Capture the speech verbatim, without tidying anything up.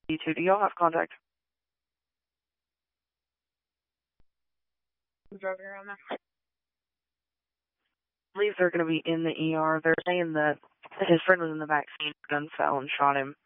You two, do y'all have contact? Who's driving around there? I believe they're going to be in the E R. They're saying that his friend was in the back seat, gun fell and shot him.